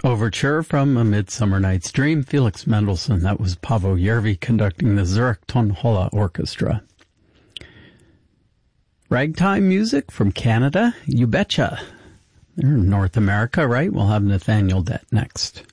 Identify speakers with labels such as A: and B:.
A: Overture from A Midsummer Night's Dream, Felix Mendelssohn. That was Paavo Järvi conducting the Zurich Tonhalle Orchestra. Ragtime music from Canada, You Betcha. They're in North America, right? We'll have Nathaniel Dett next.